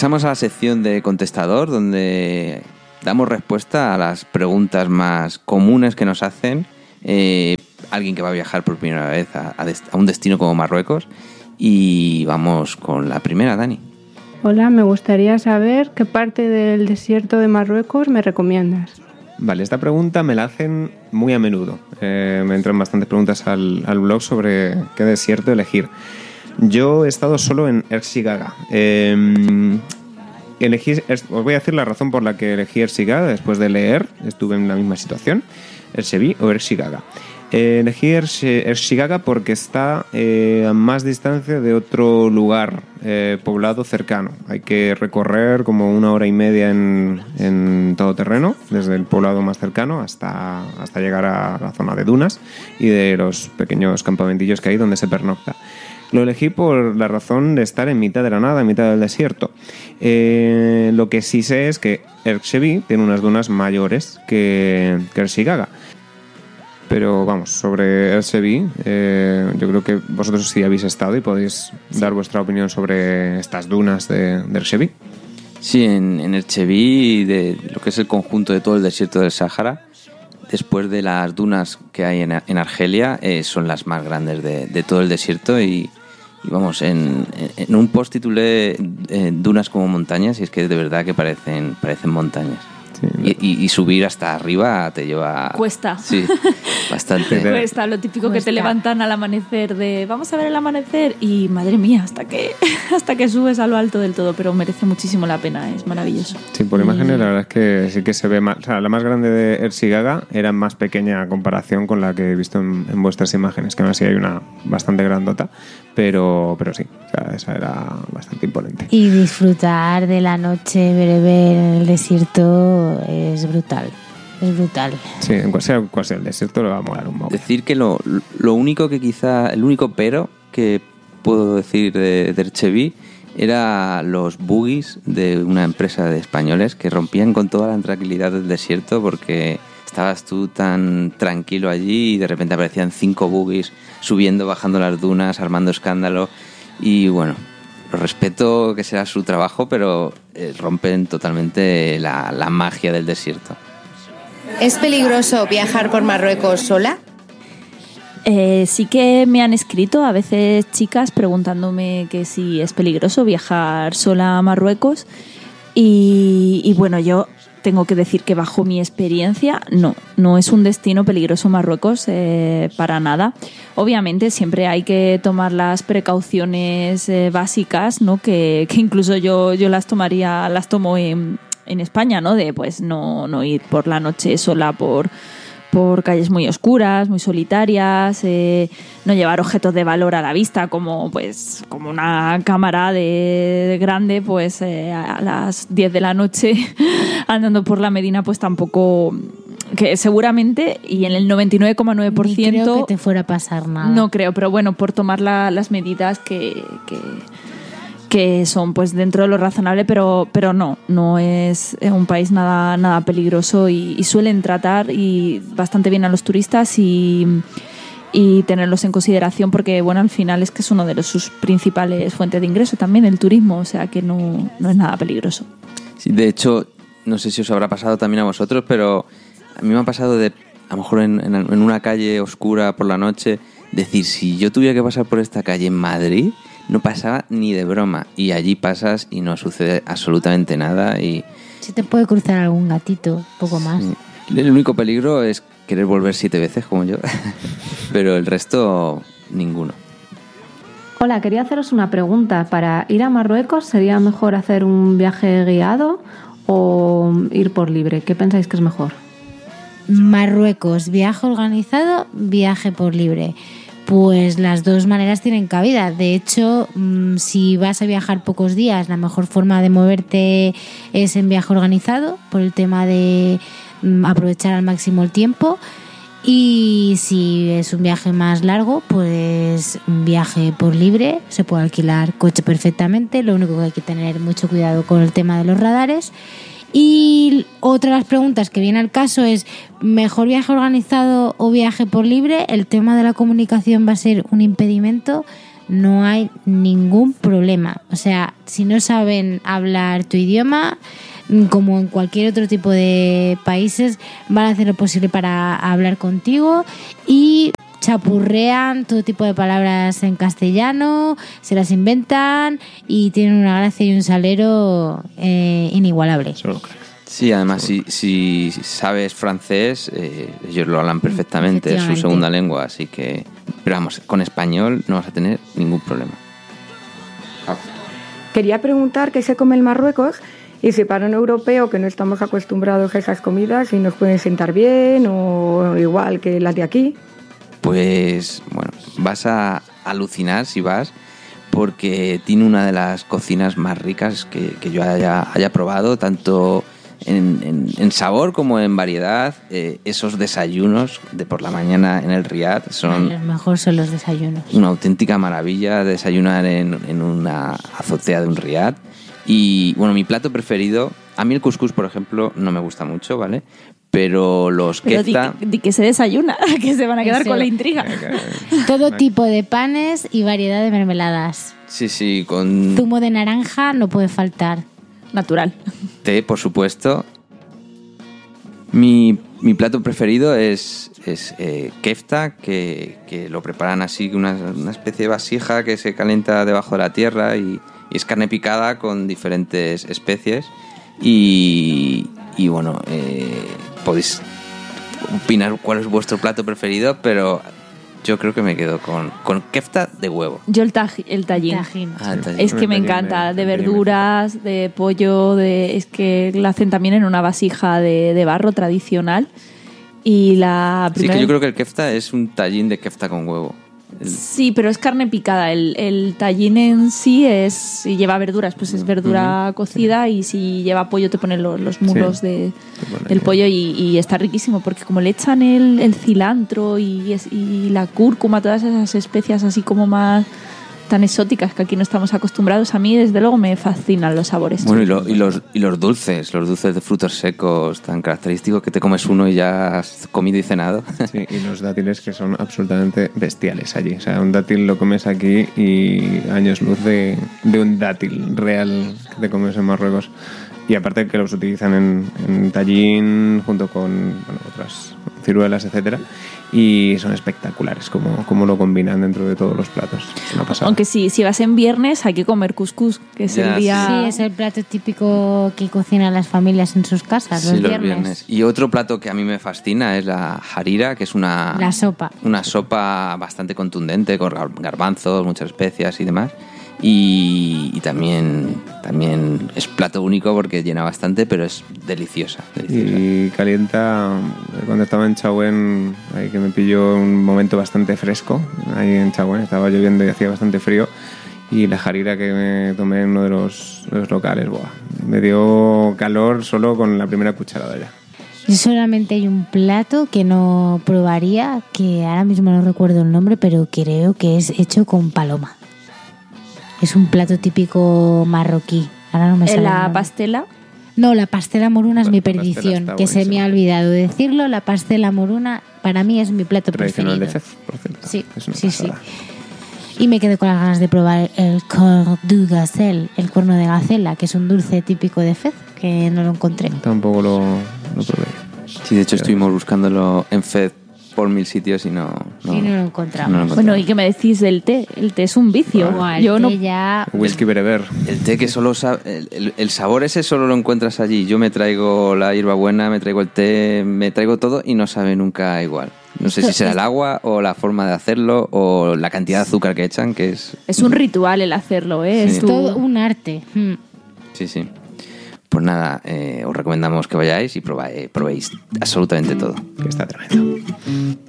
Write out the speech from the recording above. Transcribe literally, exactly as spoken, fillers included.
Pasamos a la sección de contestador, donde damos respuesta a las preguntas más comunes que nos hacen eh, alguien que va a viajar por primera vez a, a, dest- a un destino como Marruecos. Y vamos con la primera, Dani. Hola, me gustaría saber qué parte del desierto de Marruecos me recomiendas. Vale, esta pregunta me la hacen muy a menudo. Eh, me entran bastantes preguntas al, al blog sobre qué desierto elegir. Yo he estado solo en Ercigaga. Eh, elegí, os voy a decir la razón por la que elegí Ercigaga después de leer. Estuve en la misma situación. Ercebi o Ercigaga. Eh, elegí Ercigaga porque está eh, a más distancia de otro lugar eh, poblado cercano. Hay que recorrer como una hora y media en, en todoterreno, desde el poblado más cercano hasta, hasta llegar a la zona de dunas y de los pequeños campamentillos que hay donde se pernocta. Lo elegí por la razón de estar en mitad de la nada, en mitad del desierto. Eh, lo que sí sé es que Ercebi tiene unas dunas mayores que, que Ercigaga. Pero vamos, sobre Ercebi, eh, yo creo que vosotros sí habéis estado y podéis sí. dar vuestra opinión sobre estas dunas de, de Ercebi. Sí, en, en Ercebi, de lo que es el conjunto de todo el desierto del Sáhara, después de las dunas que hay en, en Argelia, eh, son las más grandes de, de todo el desierto y, y vamos, en, en un post titulé eh, Dunas como montañas y es que de verdad que parecen, parecen montañas. Sí, y, y, y subir hasta arriba te lleva... Cuesta. Sí, bastante. Cuesta, lo típico Cuesta. Que te levantan al amanecer de vamos a ver el amanecer y madre mía, hasta que hasta que subes a lo alto del todo, pero merece muchísimo la pena, es maravilloso. Sí, por imágenes la verdad es que sí que se ve más... O sea, la más grande de Ercigaga era más pequeña a comparación con la que he visto en, en vuestras imágenes, que aún así hay una bastante grandota, pero, pero sí, o sea, esa era bastante imponente. Y disfrutar de la noche bereber en el desierto es brutal, es brutal. Sí, en cual sea, cual sea el desierto le va a molar un montón. Decir que lo, lo único que quizá, el único pero que puedo decir de, de Ercebi era los buggies de una empresa de españoles que rompían con toda la tranquilidad del desierto porque estabas tú tan tranquilo allí y de repente aparecían cinco buggies subiendo, bajando las dunas, armando escándalo y bueno... Respeto que sea su trabajo, pero eh, rompen totalmente la, la magia del desierto. ¿Es peligroso viajar por Marruecos sola? Eh, sí que me han escrito a veces chicas preguntándome que si es peligroso viajar sola a Marruecos y, y bueno, yo tengo que decir que bajo mi experiencia no, no es un destino peligroso Marruecos eh, para nada. Obviamente siempre hay que tomar las precauciones eh, básicas, ¿no? Que, que incluso yo, yo las tomaría, las tomo en, en España, ¿no? De pues no, no ir por la noche sola por, por calles muy oscuras, muy solitarias, eh, no llevar objetos de valor a la vista como pues como una cámara de, de grande pues eh, a las diez de la noche andando por la Medina pues tampoco, que seguramente y en el noventa y nueve coma nueve por ciento ni creo que te fuera a pasar nada. No creo, pero bueno, por tomar la, las medidas que, que que son pues dentro de lo razonable, pero pero no, no es un país nada nada peligroso y, y suelen tratar y bastante bien a los turistas y, y tenerlos en consideración porque bueno, al final es que es uno de los, sus principales fuentes de ingreso también, el turismo, o sea que no, no es nada peligroso. Sí, de hecho, no sé si os habrá pasado también a vosotros, pero a mí me ha pasado de, a lo mejor en, en, en una calle oscura por la noche, decir, si yo tuviera que pasar por esta calle en Madrid, no pasaba ni de broma. Y allí pasas y no sucede absolutamente nada. Y se te puede cruzar algún gatito, poco más. Sí. El único peligro es querer volver siete veces como yo. Pero el resto, ninguno. Hola, quería haceros una pregunta. ¿Para ir a Marruecos sería mejor hacer un viaje guiado o ir por libre? ¿Qué pensáis que es mejor? Marruecos, viaje organizado, viaje por libre. Pues las dos maneras tienen cabida. De hecho, si vas a viajar pocos días, la mejor forma de moverte es en viaje organizado, por el tema de aprovechar al máximo el tiempo. Y si es un viaje más largo, pues un viaje por libre, se puede alquilar coche perfectamente. Lo único que hay que tener mucho cuidado con el tema de los radares. Y otra de las preguntas que viene al caso es ¿mejor viaje organizado o viaje por libre? El tema de la comunicación va a ser un impedimento no hay ningún problema. O sea, si no saben hablar tu idioma, como en cualquier otro tipo de países, van a hacer lo posible para hablar contigo y chapurrean todo tipo de palabras en castellano, se las inventan y tienen una gracia y un salero eh, inigualable. Solo cracks. Sí, además, si, si sabes francés, eh, ellos lo hablan perfectamente, es su segunda lengua, así que... Pero vamos, con español no vas a tener ningún problema. Ah. Quería preguntar qué se come en Marruecos y si para un europeo que no estamos acostumbrados a esas comidas, si nos pueden sentar bien o igual que las de aquí. Pues, bueno, vas a alucinar si vas, porque tiene una de las cocinas más ricas que, que yo haya, haya probado, tanto... En, en, en sabor como en variedad. Eh, esos desayunos de por la mañana en el Riad son... Los mejores son los desayunos. Una auténtica maravilla desayunar en, en una azotea de un Riad. Y bueno, mi plato preferido... A mí el couscous, por ejemplo, no me gusta mucho, ¿vale? Pero los Pero kefta... di, di que se desayuna, que se van a quedar Eso. con la intriga. Todo tipo de panes y variedad de mermeladas. Sí, sí, con Zumo de naranja no puede faltar. Natural. té, por supuesto. Mi, mi plato preferido es, es eh, kefta, que, que lo preparan así, una, una especie de vasija que se calienta debajo de la tierra y, y es carne picada con diferentes especies. Y, y bueno, eh, podéis opinar cuál es vuestro plato preferido, pero yo creo que me quedo con, con kefta de huevo. Yo el, taj, el tallín. Tajín. Ah, el tallín. Es que me El tallín encanta, de- de el tallín verduras, de pollo, de es que la hacen también en una vasija de, de barro tradicional. Y la Sí, primera que yo creo que el kefta es un tallín de kefta con huevo. El- Sí, pero es carne picada. El, el tallín en sí es, si lleva verduras, pues es verdura cocida, y si lleva pollo te ponen los, los mulos Sí. de, Te ponen del ahí. pollo y, y está riquísimo, porque como le echan el, el cilantro y, es- y la cúrcuma, todas esas especias así como más tan exóticas que aquí no estamos acostumbrados, a mí desde luego me fascinan los sabores. Bueno, y, lo- y los, y los dulces, los dulces de frutos secos tan característicos que te comes uno y ya has comido y cenado. Sí, y los dátiles que son absolutamente bestiales allí. O sea, un dátil lo comes aquí y años luz de, de un dátil real que te comes en Marruecos. Y aparte que los utilizan en, en tallín junto con bueno, otras ciruelas, etcétera. Y son espectaculares como, como lo combinan dentro de todos los platos. Es una pasada. Aunque sí, si vas en viernes hay que comer couscous, que es Ya, el día... Sí, es el plato típico que cocinan las familias en sus casas Sí, los, viernes. Y otro plato que a mí me fascina es la harira, que es una... La sopa. Una sopa bastante contundente, con gar- garbanzos, muchas especias y demás. Y, y también, también es plato único porque llena bastante, pero es deliciosa. deliciosa. Y calienta, cuando estaba en Chauen, ahí que me pilló un momento bastante fresco, ahí en Chauen, estaba lloviendo y hacía bastante frío, y la jarira que me tomé en uno de los, de los locales, buah, me dio calor solo con la primera cucharada ya. Y solamente hay un plato que no probaría, que ahora mismo no recuerdo el nombre, pero creo que es hecho con paloma. Es un plato típico marroquí. Ahora no me sale el la nombre. pastela. No, la pastela moruna es La mi pastela perdición, está que se me buenísima. ha olvidado decirlo. La pastela moruna para mí es mi plato Tradicional preferido. de Fez, por cierto. Sí, Es una sí, sí. pasada. Y me quedé con las ganas de probar el cor du gazelle, el cuerno de gacela, que es un dulce típico de Fez, que no lo encontré. Tampoco lo, lo probé. Sí, de hecho estuvimos buscándolo en Fed por mil sitios y no, no, Y no lo encontramos. no lo encontramos. Bueno, ¿y qué me decís del té? El té es un vicio. Buah, el Yo no té ya... Whisky bereber. El té que solo sa- el, el- el sabor ese solo lo encuentras allí. Yo me traigo la hierbabuena, me traigo el té, me traigo todo y no sabe nunca igual. No sé si será el agua o la forma de hacerlo o la cantidad de azúcar que echan, que es... Es un ritual el hacerlo, ¿eh? Sí. Es tu- todo un arte. Mm. Sí, sí. Pues nada, eh, os recomendamos que vayáis y probáis, probéis absolutamente todo. Que está tremendo.